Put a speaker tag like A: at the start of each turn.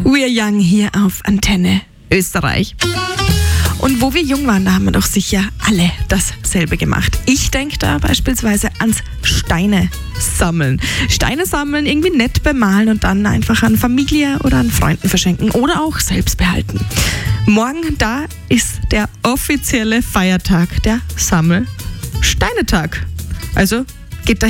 A: We're Young hier auf Antenne Österreich. Und wo wir jung waren, da haben wir doch sicher alle dasselbe gemacht. Ich denke da beispielsweise ans Steine sammeln. Steine sammeln, irgendwie nett bemalen und dann einfach an Familie oder an Freunden verschenken oder auch selbst behalten. Morgen, da ist der offizielle Feiertag, der Sammelsteinetag. Also geht da